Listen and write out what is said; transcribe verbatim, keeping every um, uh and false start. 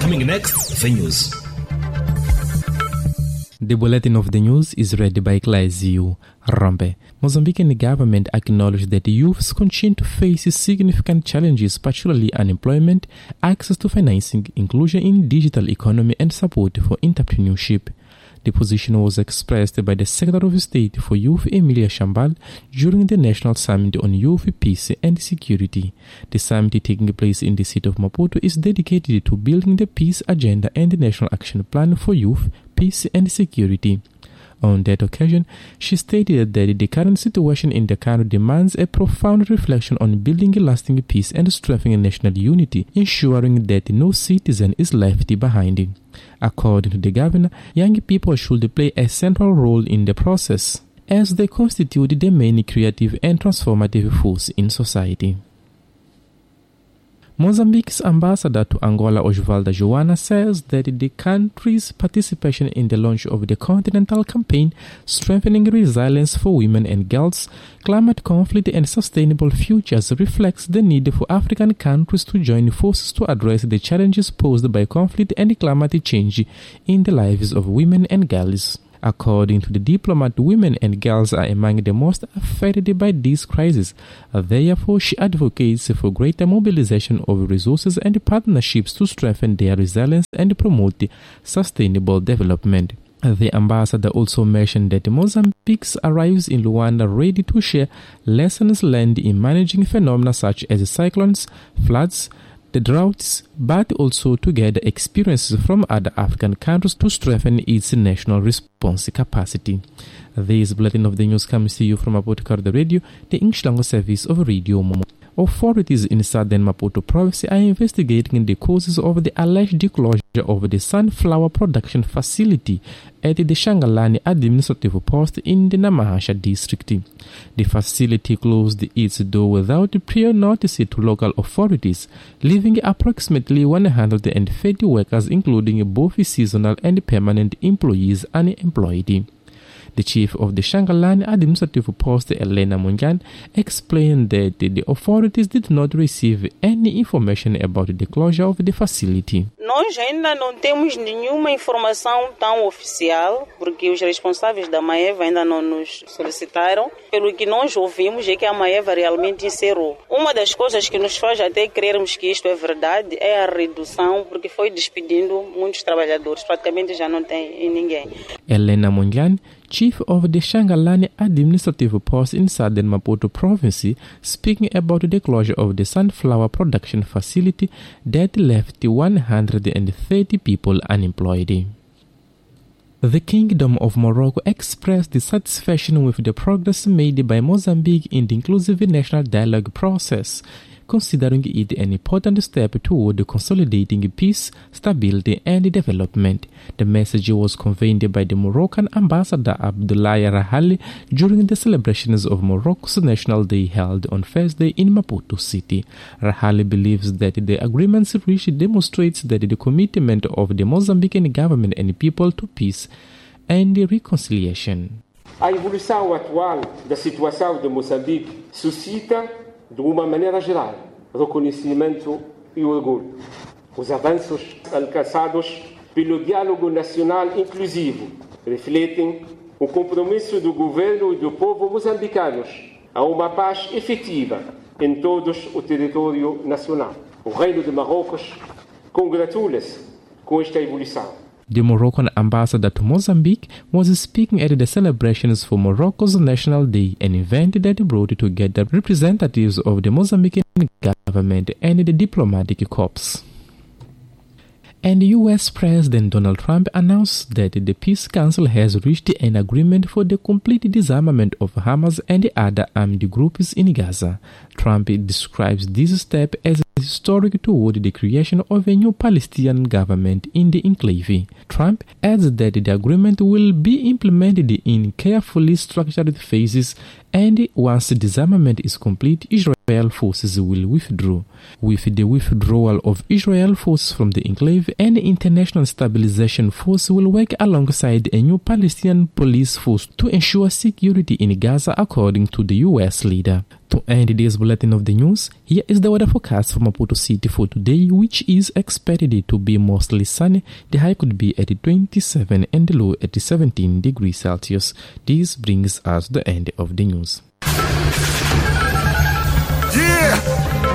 Coming next, the news. The bulletin of the news is read by Claizio Rompe. Mozambican government acknowledged that youths continue to face significant challenges, particularly unemployment, access to financing, inclusion in digital economy, and support for entrepreneurship. The position was expressed by the Secretary of State for Youth, Emilia Shambal, during the National Summit on Youth, Peace and Security. The summit taking place in the city of Maputo is dedicated to building the peace agenda and the National Action Plan for Youth, Peace and Security. On that occasion, she stated that the current situation in the country demands a profound reflection on building a lasting peace and strengthening national unity, ensuring that no citizen is left behind. According to the governor, young people should play a central role in the process, as they constitute the main creative and transformative force in society. Mozambique's ambassador to Angola, Osvaldo Joana, says that the country's participation in the launch of the Continental Campaign, Strengthening Resilience for Women and Girls, Climate Conflict and Sustainable Futures, reflects the need for African countries to join forces to address the challenges posed by conflict and climate change in the lives of women and girls. According to the diplomat, women and girls are among the most affected by this crisis. Therefore, she advocates for greater mobilization of resources and partnerships to strengthen their resilience and promote sustainable development. The ambassador also mentioned that Mozambique arrives in Luanda ready to share lessons learned in managing phenomena such as cyclones, floods, the droughts, but also to gather experiences from other African countries to strengthen its national response capacity. This bulletin of the news comes to you from Maputo Radio, the English language service of Radio Momo. Authorities in southern Maputo province are investigating the causes of the alleged closure of the sunflower production facility at the Shangalani administrative post in the Namahasha district. The facility closed its door without prior notice to local authorities, leaving approximately one hundred thirty workers, including both seasonal and permanent employees, unemployed. The chief of the Shangalani administrative post, Elena Munjan, explained that the authorities did not receive any information about the closure of the facility. Nós ainda não temos nenhuma informação tão oficial, porque os responsáveis da Maeva ainda não nos solicitaram. Pelo que nós ouvimos é que a Maeva realmente encerrou. Uma das coisas que nos faz até crermos que isto é verdade é a redução, porque foi despedindo muitos trabalhadores, praticamente já não tem ninguém. Elena Munjan, chief of the Shangalani administrative post in southern Maputo province, speaking about the closure of the sunflower production facility that left one hundred thirty people unemployed. The Kingdom of Morocco expressed dissatisfaction with the progress made by Mozambique in the inclusive national dialogue process, considering it an important step toward consolidating peace, stability and development. The message was conveyed by the Moroccan ambassador Abdoulaye Rahali during the celebrations of Morocco's National Day held on Thursday in Maputo City. Rahali believes that the agreements reached demonstrates that the commitment of the Mozambican government and people to peace and reconciliation. A evolução atual da situação de Moçambique suscita, de uma maneira geral, reconhecimento e orgulho. Os avanços alcançados pelo diálogo nacional inclusivo refletem o compromisso do governo e do povo moçambicanos a uma paz efetiva em todo o território nacional. O Reino de Marrocos congratula-se com esta evolução. The Moroccan ambassador to Mozambique was speaking at the celebrations for Morocco's National Day, an event that brought together representatives of the Mozambican government and the diplomatic corps. And U S President Donald Trump announced that the Peace Council has reached an agreement for the complete disarmament of Hamas and other armed groups in Gaza. Trump describes this step as historic toward the creation of a new Palestinian government in the enclave. Trump adds that the agreement will be implemented in carefully structured phases, and once disarmament is complete, Israel forces will withdraw. With the withdrawal of Israel forces from the enclave, an international stabilization force will work alongside a new Palestinian police force to ensure security in Gaza, according to the U S leader. To end this bulletin of the news, here is the weather forecast for Maputo City for today, which is expected to be mostly sunny. The high could be at twenty-seven and the low at seventeen degrees Celsius. This brings us to the end of the news. Yeah!